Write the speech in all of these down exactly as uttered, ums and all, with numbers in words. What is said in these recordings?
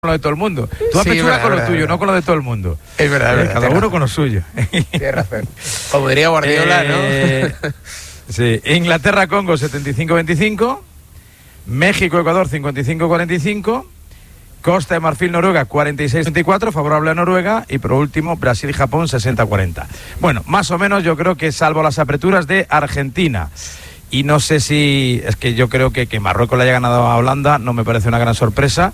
lo de todo el mundo. Tú Sí, apechugas verdad, con lo verdad, tuyo, verdad. no con lo de todo el mundo. Es verdad, es Eh, verdad. Cada uno con lo suyo. Tienes razón. Como diría Guardiola, Eh, ¿no? Sí, Inglaterra-Congo setenta y cinco veinticinco, México-Ecuador cincuenta y cinco cuarenta y cinco, Costa de Marfil-Noruega cuarenta y seis treinta y cuatro, favorable a Noruega, y por último Brasil-Japón sesenta cuarenta. Bueno, más o menos yo creo que salvo las aperturas de Argentina, y no sé si, es que yo creo que que Marruecos le haya ganado a Holanda, no me parece una gran sorpresa.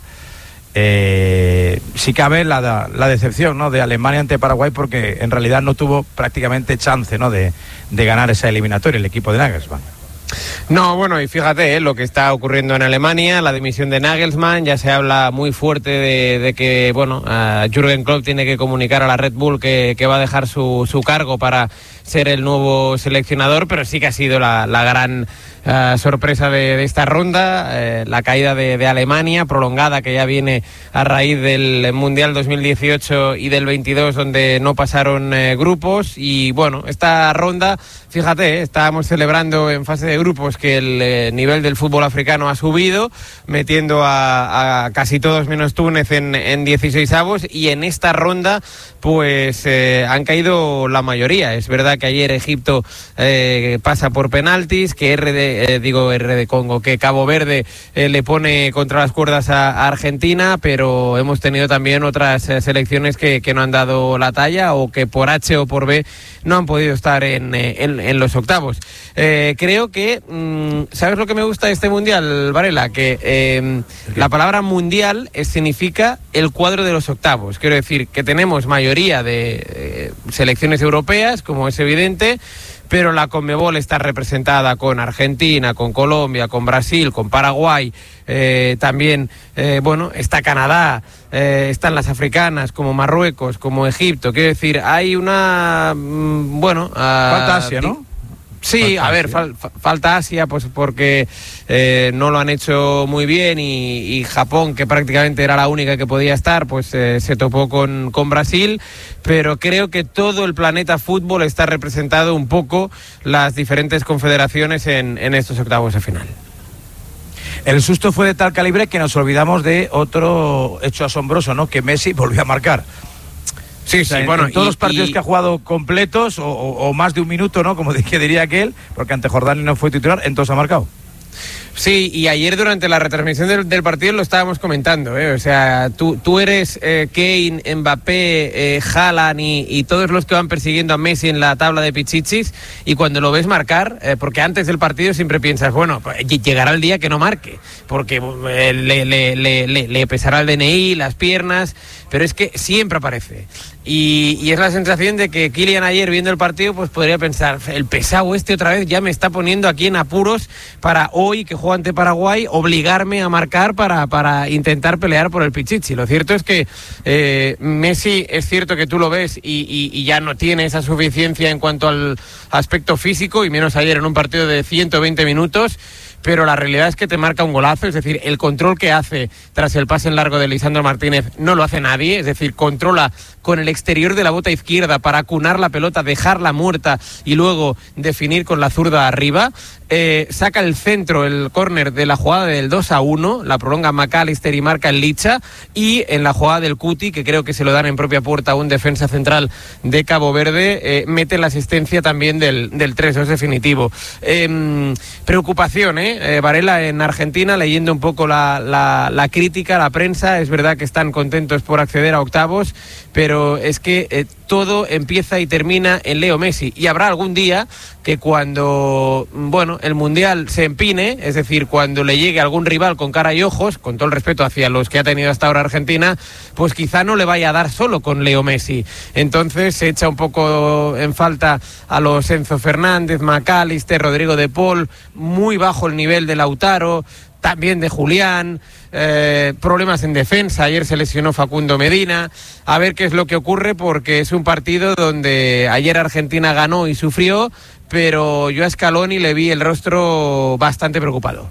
Eh, sí cabe la, la decepción, ¿no?, de Alemania ante Paraguay, porque en realidad no tuvo prácticamente chance, ¿no?, de, de ganar esa eliminatoria el equipo de Nagelsmann. No, bueno, y fíjate, ¿eh? lo que está ocurriendo en Alemania, la dimisión de Nagelsmann, ya se habla muy fuerte de, de que, bueno, uh, Jürgen Klopp tiene que comunicar a la Red Bull que, que va a dejar su, su cargo para ser el nuevo seleccionador, pero sí que ha sido la, la gran uh, sorpresa de, de esta ronda, eh, la caída de, de Alemania, prolongada, que ya viene a raíz del Mundial dos mil dieciocho y del veintidós, donde no pasaron eh, grupos, y bueno, esta ronda, fíjate, eh, estábamos celebrando en fase de grupos que el eh, nivel del fútbol africano ha subido, metiendo a, a casi todos menos Túnez en, en dieciseisavos, y en esta ronda pues eh, han caído la mayoría. Es verdad que ayer Egipto eh, pasa por penaltis, que R D, eh, digo R D Congo, que Cabo Verde eh, le pone contra las cuerdas a, a Argentina, pero hemos tenido también otras eh, selecciones que, que no han dado la talla, o que por H o por B no han podido estar en, en, en los octavos. Eh, creo que, mmm, ¿sabes lo que me gusta de este Mundial, Varela? Que eh, la palabra mundial es, significa el cuadro de los octavos. Quiero decir que tenemos mayoría de eh, selecciones europeas, como es evidente, pero la Conmebol está representada con Argentina, con Colombia, con Brasil, con Paraguay, eh, también, eh, bueno, está Canadá, eh, están las africanas, como Marruecos, como Egipto. Quiero decir, hay una, mmm, bueno... Falta Uh, Asia, ¿no? Sí, Falta a ver, Asia. fal, falta Asia, pues porque eh, no lo han hecho muy bien, y, y Japón, que prácticamente era la única que podía estar, pues eh, se topó con, con Brasil, pero creo que todo el planeta fútbol está representado un poco, las diferentes confederaciones en, en estos octavos de final. El susto fue de tal calibre que nos olvidamos de otro hecho asombroso, ¿no?, que Messi volvió a marcar. Sí, O sea, sí, en, bueno, en todos y, los partidos y... que ha jugado completos, o, o, o más de un minuto, ¿no?, como que diría aquel, porque ante Jordania no fue titular, entonces ha marcado. Sí, y ayer durante la retransmisión del, del partido lo estábamos comentando, ¿eh? O sea, tú, tú eres eh, Kane, Mbappé, eh, Haaland y, y todos los que van persiguiendo a Messi en la tabla de pichichis, y cuando lo ves marcar, eh, porque antes del partido siempre piensas, bueno, pues, llegará el día que no marque, porque eh, le, le, le, le, le pesará el D N I, las piernas, pero es que siempre aparece. Y, y es la sensación de que Kylian ayer, viendo el partido, pues podría pensar, el pesado este otra vez ya me está poniendo aquí en apuros para hoy, que juego ante Paraguay, obligarme a marcar para, para intentar pelear por el pichichi. Lo cierto es que eh, Messi, es cierto que tú lo ves y, y, y ya no tiene esa suficiencia en cuanto al aspecto físico, y menos ayer en un partido de ciento veinte minutos, pero la realidad es que te marca un golazo. Es decir, el control que hace tras el pase en largo de Lisandro Martínez no lo hace nadie, es decir, controla con el exterior de la bota izquierda para acunar la pelota, dejarla muerta y luego definir con la zurda arriba. Eh, saca el centro, el córner de la jugada del dos a uno, la prolonga McAllister y marca el Licha, y en la jugada del Cuti, que creo que se lo dan en propia puerta a un defensa central de Cabo Verde, eh, mete la asistencia también del, del tres dos definitivo. Eh, preocupación, ¿eh? Eh, Varela, en Argentina, leyendo un poco la, la, la crítica, la prensa, es verdad que están contentos por acceder a octavos, pero es que eh, todo empieza y termina en Leo Messi, y habrá algún día que cuando, bueno, el Mundial se empine, es decir, cuando le llegue algún rival con cara y ojos, con todo el respeto hacia los que ha tenido hasta ahora Argentina, pues quizá no le vaya a dar solo con Leo Messi. Entonces se echa un poco en falta a los Enzo Fernández, McAllister, Rodrigo de Paul, muy bajo el nivel de Lautaro, también de Julián, eh, problemas en defensa, ayer se lesionó Facundo Medina. A ver qué es lo que ocurre, porque es un partido donde ayer Argentina ganó y sufrió, pero yo a Scaloni le vi el rostro bastante preocupado.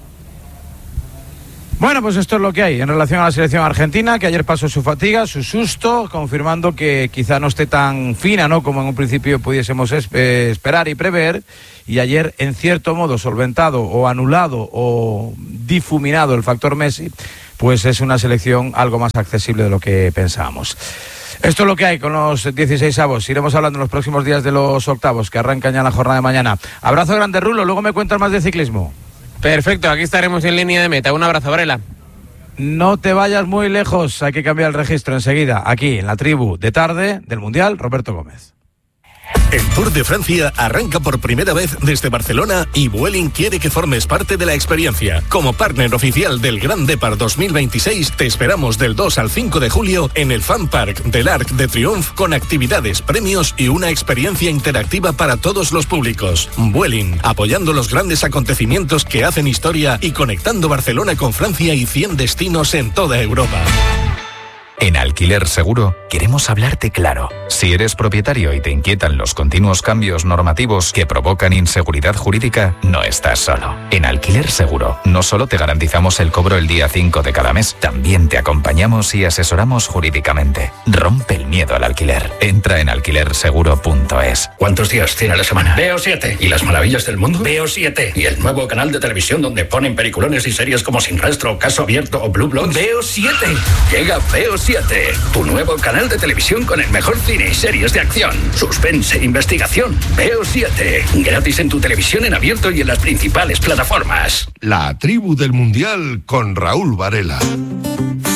Bueno, pues esto es lo que hay en relación a la selección argentina, que ayer pasó su fatiga, su susto, confirmando que quizá no esté tan fina, ¿no?, como en un principio pudiésemos eh, esperar y prever, y ayer, en cierto modo, solventado o anulado o difuminado el factor Messi, pues es una selección algo más accesible de lo que pensábamos. Esto es lo que hay con los dieciséis avos. Iremos hablando en los próximos días de los octavos, que arrancan ya la jornada de mañana. Abrazo grande, Rulo. Luego me cuentas más de ciclismo. Perfecto, aquí estaremos en línea de meta. Un abrazo, Varela. No te vayas muy lejos. Hay que cambiar el registro enseguida. Aquí, en la tribu de tarde del Mundial, Roberto Gómez. El Tour de Francia arranca por primera vez desde Barcelona y Vueling quiere que formes parte de la experiencia. Como partner oficial del Grand Depart dos mil veintiséis, te esperamos del dos al cinco de julio en el Fan Park del Arc de Triomphe con actividades, premios y una experiencia interactiva para todos los públicos. Vueling, apoyando los grandes acontecimientos que hacen historia y conectando Barcelona con Francia y cien destinos en toda Europa. En Alquiler Seguro queremos hablarte claro. Si eres propietario y te inquietan los continuos cambios normativos que provocan inseguridad jurídica, no estás solo. En Alquiler Seguro no solo te garantizamos el cobro el día cinco de cada mes, también te acompañamos y asesoramos jurídicamente. Rompe el miedo al alquiler. Entra en alquiler seguro punto es. ¿Cuántos días tiene la semana? Veo siete. ¿Y las maravillas del mundo? Veo siete. ¿Y el nuevo canal de televisión donde ponen peliculones y series como Sin Rastro, Caso Abierto o Blue Bloods? Veo siete. Llega Veo siete. Tu nuevo canal de televisión con el mejor cine y series de acción, suspense, investigación. Veo siete. Gratis en tu televisión en abierto y en las principales plataformas. La tribu del Mundial con Raúl Varela.